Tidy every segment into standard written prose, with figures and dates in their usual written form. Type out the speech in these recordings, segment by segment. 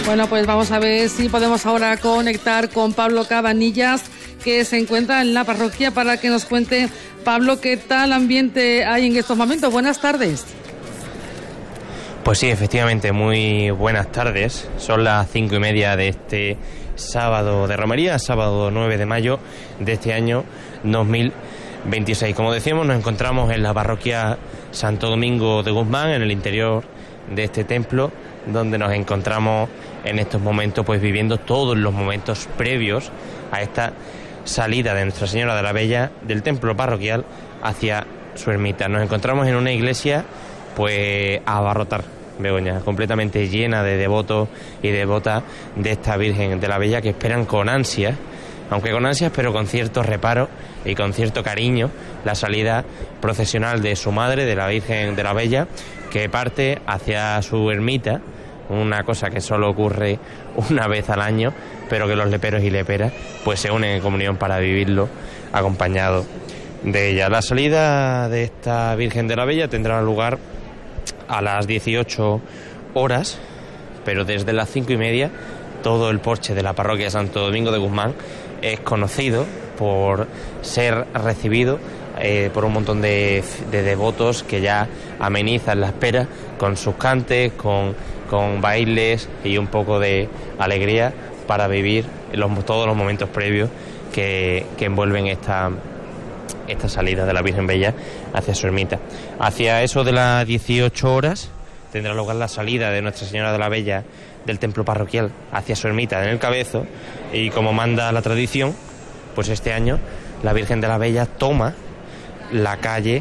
Bueno, pues vamos a ver si podemos ahora conectar con Pablo Cabanillas, que se encuentra en la parroquia, para que nos cuente, Pablo, qué tal ambiente hay en estos momentos. Buenas tardes. Pues sí, efectivamente, muy buenas tardes. Son las 5:30 de este sábado de romería, sábado 9 de mayo de este año 2026. Como decíamos, nos encontramos en la parroquia Santo Domingo de Guzmán, en el interior de este templo, donde nos encontramos en estos momentos pues viviendo todos los momentos previos a esta salida de Nuestra Señora de la Bella del templo parroquial hacia su ermita. Nos encontramos en una iglesia pues a abarrotar, Begoña, completamente llena de devotos y devotas de esta Virgen de la Bella, que esperan con ansias, aunque con ansias, pero con cierto reparo y con cierto cariño, la salida procesional de su madre, de la Virgen de la Bella, que parte hacia su ermita, una cosa que solo ocurre una vez al año, pero que los leperos y leperas pues se unen en comunión para vivirlo acompañado de ella. La salida de esta Virgen de la Bella tendrá lugar a las 18 horas, pero desde las 5:30 todo el porche de la parroquia Santo Domingo de Guzmán es conocido por ser recibido por un montón de devotos que ya amenizan la espera con sus cantes, con bailes y un poco de alegría para vivir todos los momentos previos que envuelven esta salida de la Virgen Bella hacia su ermita. Hacia eso de las 18 horas tendrá lugar la salida de Nuestra Señora de la Bella del templo parroquial hacia su ermita en el Cabezo, y como manda la tradición, pues este año la Virgen de la Bella toma la calle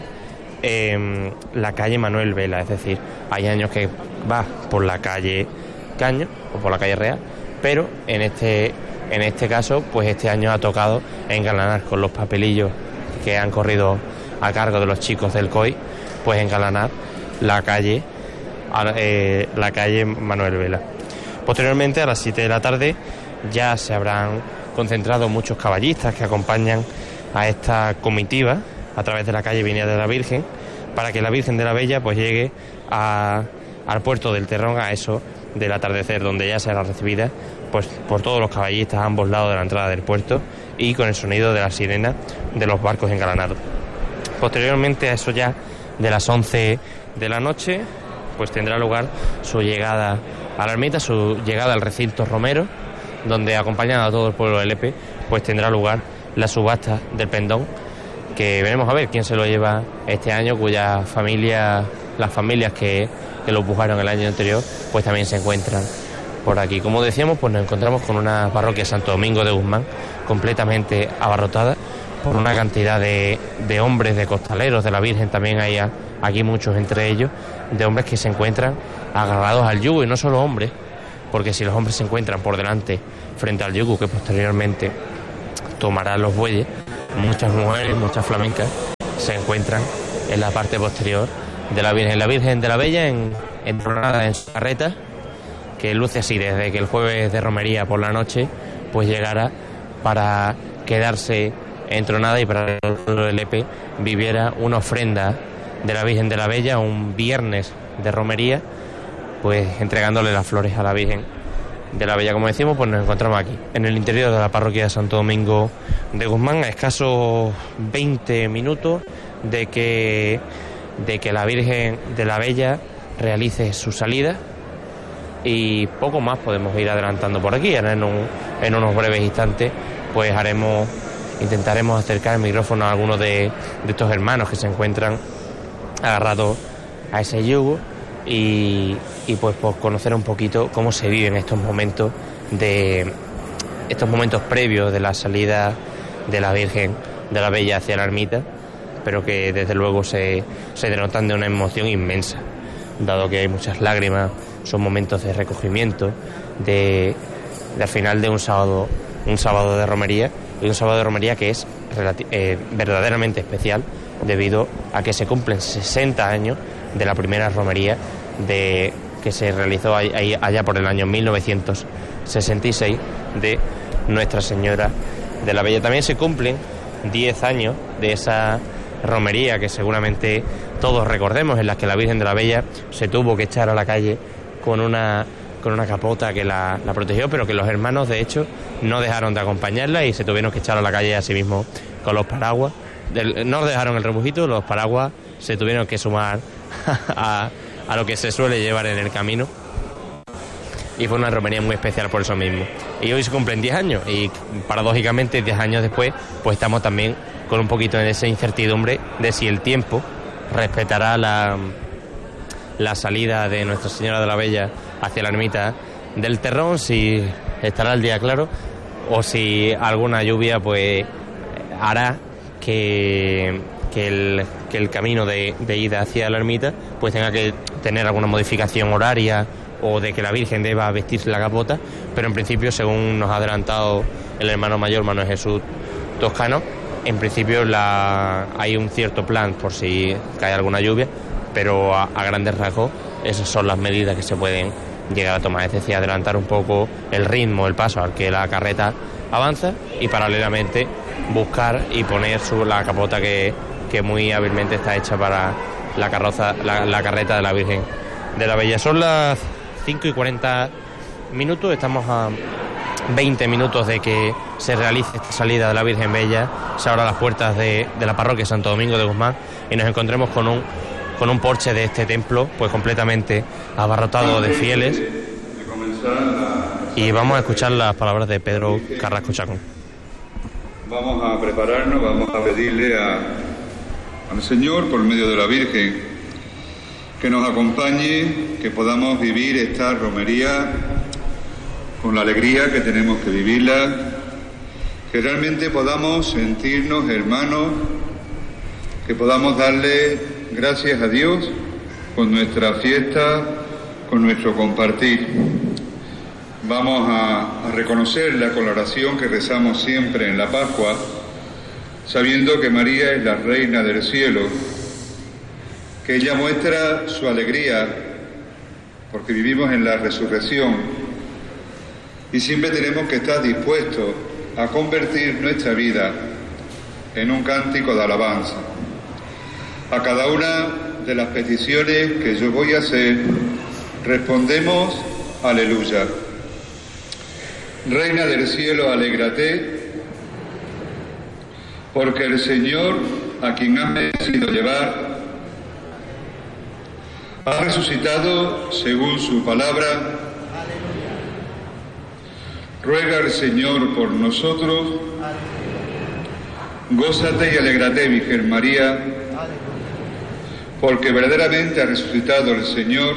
Manuel Vela, es decir, hay años que va por la calle Caño o por la calle Real, pero en este caso, pues este año ha tocado engalanar con los papelillos que han corrido a cargo de los chicos del COI, pues engalanar la calle Manuel Vela. Posteriormente, a las 7 de la tarde, ya se habrán concentrado muchos caballistas que acompañan a esta comitiva a través de la calle Viña de la Virgen, para que la Virgen de la Bella pues llegue al puerto del Terrón a eso del atardecer, donde ya será recibida pues por todos los caballistas a ambos lados de la entrada del puerto y con el sonido de la sirena de los barcos engalanados. Posteriormente, a eso ya de las 11 de la noche, pues tendrá lugar su llegada a la ermita, su llegada al recinto romero, donde, acompañado a todo el pueblo de Lepe, pues tendrá lugar la subasta del pendón, que veremos a ver quién se lo lleva este año, las familias que lo empujaron el año anterior, pues también se encuentran por aquí. Como decíamos, pues nos encontramos con una parroquia Santo Domingo de Guzmán completamente abarrotada por una cantidad de hombres, de costaleros de la Virgen, también hay aquí muchos entre ellos, de hombres que se encuentran agarrados al yugo, y no solo hombres, porque si los hombres se encuentran por delante frente al yugo que posteriormente tomarán los bueyes, muchas mujeres, muchas flamencas se encuentran en la parte posterior de la Virgen. La Virgen de la Bella entronada en su carreta, que luce así desde que el jueves de romería por la noche pues llegará para quedarse entronada, y para que el pueblo de Lepe viviera una ofrenda de la Virgen de la Bella un viernes de romería, pues entregándole las flores a la Virgen de la Bella. Como decimos, pues nos encontramos aquí en el interior de la parroquia de Santo Domingo de Guzmán, a escasos 20 minutos de que la Virgen de la Bella realice su salida, y poco más podemos ir adelantando por aquí. Ahora en unos breves instantes pues intentaremos acercar el micrófono a algunos de estos hermanos que se encuentran agarrados a ese yugo, y pues por conocer un poquito cómo se viven estos momentos previos de la salida de la Virgen de la Bella hacia la ermita, pero que desde luego se denotan de una emoción inmensa, dado que hay muchas lágrimas. Son momentos de recogimiento, al final de un sábado de romería, y un sábado de romería que es verdaderamente especial, debido a que se cumplen 60 años de la primera romería que se realizó allá por el año 1966 de Nuestra Señora de la Bella. También se cumplen 10 años de esa romería que seguramente todos recordemos, en la que la Virgen de la Bella se tuvo que echar a la calle con una con una capota que la protegió, pero que los hermanos, de hecho, no dejaron de acompañarla y se tuvieron que echar a la calle así mismo con los paraguas. No dejaron el rebujito, los paraguas se tuvieron que sumar a lo que se suele llevar en el camino. Y fue una romería muy especial por eso mismo. Y hoy se cumplen 10 años y paradójicamente 10 años después pues estamos también con un poquito de esa incertidumbre de si el tiempo respetará la salida de Nuestra Señora de la Bella hacia la ermita del Terrón, si estará el día claro o si alguna lluvia pues hará que el camino de ida hacia la ermita pues tenga que tener alguna modificación horaria o de que la Virgen deba vestirse la capota, pero en principio, según nos ha adelantado el hermano mayor Manuel Jesús Toscano, en principio hay un cierto plan por si cae alguna lluvia, pero a grandes rasgos esas son las medidas que se pueden llegar a tomar, es decir, adelantar un poco el ritmo, el paso al que la carreta avanza y paralelamente buscar y poner la capota que muy hábilmente está hecha para la carreta de la Virgen de la Bella. Son las 5:40, estamos a 20 minutos de que se realice esta salida de la Virgen Bella. Se abran las puertas de la parroquia Santo Domingo de Guzmán y nos encontremos con un porche de este templo pues completamente abarrotado de fieles. Y vamos a escuchar las palabras de Pedro Carrasco Chacón. Vamos a prepararnos, vamos a pedirle al Señor por medio de la Virgen que nos acompañe, que podamos vivir esta romería con la alegría que tenemos que vivirla, que realmente podamos sentirnos hermanos, que podamos darle gracias a Dios con nuestra fiesta, con nuestro compartir. Vamos a reconocerla con la oración que rezamos siempre en la Pascua, sabiendo que María es la Reina del Cielo, que ella muestra su alegría porque vivimos en la resurrección y siempre tenemos que estar dispuestos a convertir nuestra vida en un cántico de alabanza. A cada una de las peticiones que yo voy a hacer respondemos aleluya. Reina del cielo, alégrate, porque el Señor, a quien has merecido llevar, ha resucitado según su palabra. Ruega al Señor por nosotros. Gózate y alégrate, Virgen María, porque verdaderamente ha resucitado el Señor.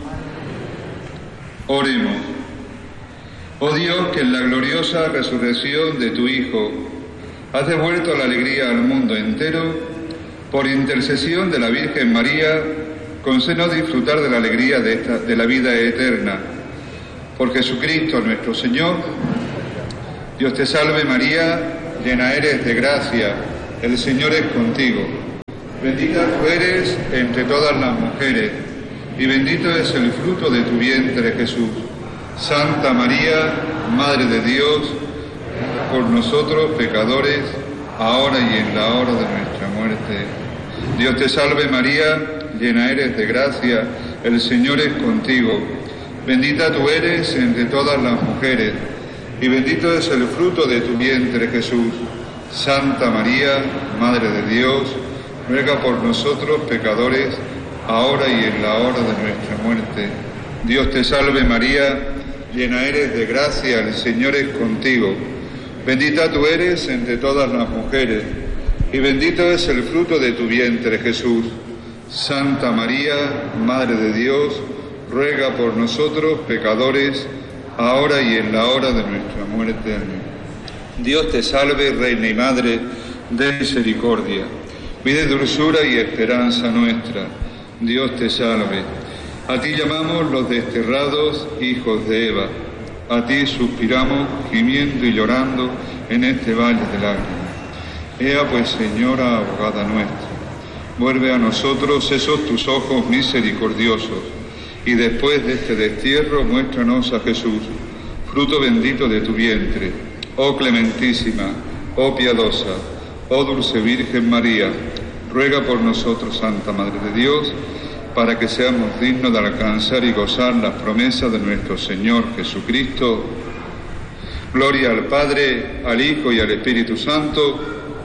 Oremos. Oh Dios, que en la gloriosa resurrección de tu Hijo has devuelto la alegría al mundo entero, por intercesión de la Virgen María, concédenos disfrutar de la alegría de la vida eterna. Por Jesucristo nuestro Señor. Dios te salve María, llena eres de gracia, el Señor es contigo. Bendita tú eres entre todas las mujeres, y bendito es el fruto de tu vientre Jesús. Santa María, Madre de Dios, ruega por nosotros pecadores, ahora y en la hora de nuestra muerte. Dios te salve María, llena eres de gracia, el Señor es contigo. Bendita tú eres entre todas las mujeres, y bendito es el fruto de tu vientre Jesús. Santa María, Madre de Dios, ruega por nosotros pecadores, ahora y en la hora de nuestra muerte. Dios te salve María, llena eres de gracia, el Señor es contigo. Bendita tú eres entre todas las mujeres, y bendito es el fruto de tu vientre Jesús. Santa María, Madre de Dios, ruega por nosotros pecadores, ahora y en la hora de nuestra muerte. Amén. Dios te salve, Reina y Madre de misericordia, vida, dulzura y esperanza nuestra. Dios te salve. A ti llamamos los desterrados hijos de Eva. A ti suspiramos, gimiendo y llorando en este valle de lágrimas. Ea pues, Señora, abogada nuestra, vuelve a nosotros esos tus ojos misericordiosos, y después de este destierro muéstranos a Jesús, fruto bendito de tu vientre. Oh clementísima, oh piadosa, oh dulce Virgen María, ruega por nosotros, Santa Madre de Dios, para que seamos dignos de alcanzar y gozar las promesas de nuestro Señor Jesucristo. Gloria al Padre, al Hijo y al Espíritu Santo.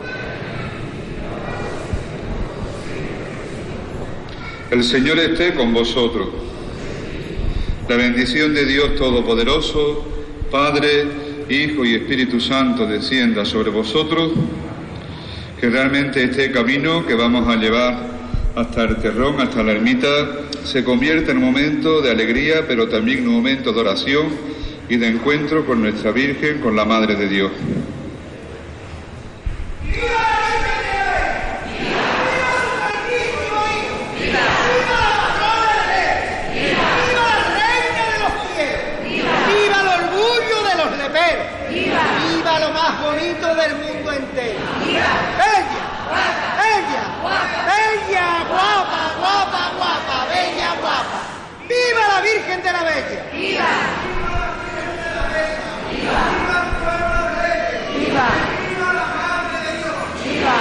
El Señor esté con vosotros. La bendición de Dios Todopoderoso, Padre, Hijo y Espíritu Santo, descienda sobre vosotros. Que realmente este camino que vamos a llevar hasta el Terrón, hasta la ermita, se convierta en un momento de alegría, pero también en un momento de oración y de encuentro con nuestra Virgen, con la Madre de Dios. ¡Viva lo más bonito del mundo entero! ¡Viva! ¡Bella! ¡Guapa! ¡Bella! ¡Guapa! ¡Bella! ¡Guapa! ¡Guapa! ¡Guapa! ¡Bella! ¡Guapa! ¡Viva la Virgen de la Bella! ¡Viva! ¡Viva! ¡Viva! ¡Viva!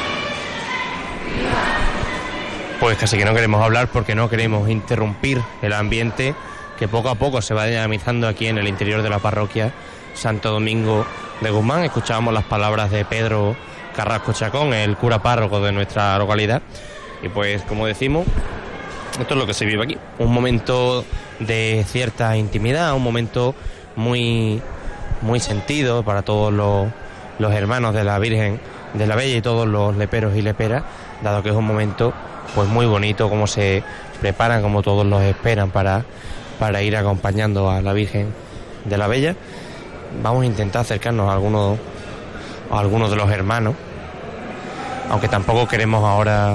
Pues casi que no queremos hablar porque no queremos interrumpir el ambiente que poco a poco se va dinamizando aquí en el interior de la parroquia Santo Domingo de Guzmán. Escuchábamos las palabras de Pedro Carrasco Chacón, el cura párroco de nuestra localidad, y pues como decimos, esto es lo que se vive aquí, un momento de cierta intimidad, un momento muy sentido para todos los hermanos de la Virgen de la Bella y todos los leperos y leperas, dado que es un momento pues muy bonito, como se preparan, como todos los esperan para ir acompañando a la Virgen de la Bella. Vamos a intentar acercarnos a algunos de los hermanos, aunque tampoco queremos ahora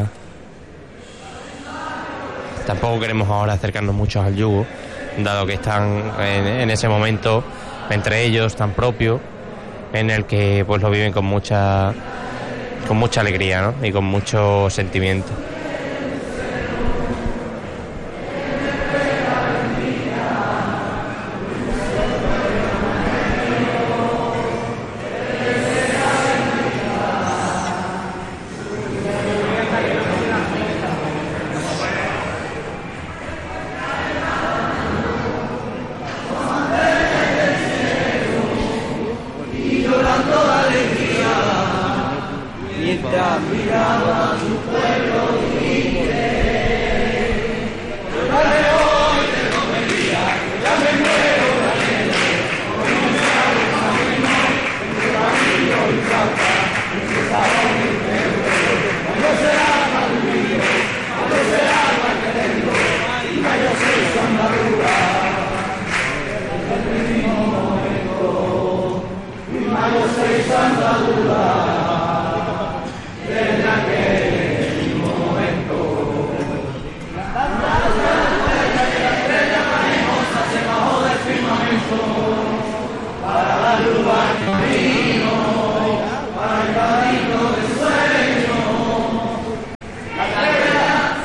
acercarnos mucho al yugo, dado que están en ese momento entre ellos tan propio, en el que pues lo viven con mucha alegría, ¿no? Y con mucho sentimiento. Santa Dula.